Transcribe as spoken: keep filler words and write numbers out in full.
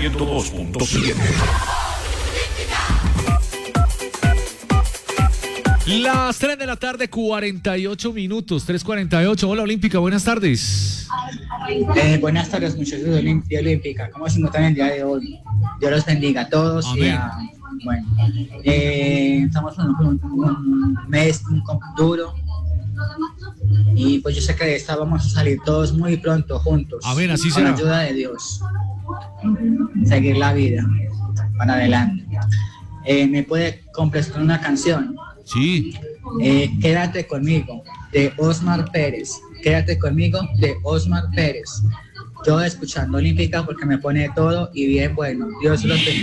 ciento dos punto siete. Las tres de la tarde, cuarenta y ocho minutos, tres cuarenta y ocho. Hola Olímpica, buenas tardes. Eh, buenas tardes, muchachos de Olimpia Olímpica. ¿Cómo se encuentran el día de hoy? Dios los bendiga a todos. Amén. Y a, bueno, eh, estamos en un, un mes un, duro. Y pues yo sé que de esta vamos a salir todos muy pronto juntos. Amén, así con será. la ayuda de Dios. Seguir la vida para adelante. Eh, ¿Me puede complacer una canción? Sí. Eh, Quédate conmigo, de Osmar Pérez. Quédate conmigo, de Osmar Pérez. Yo escuchando Olímpica porque me pone todo y bien bueno. Dios los bendiga.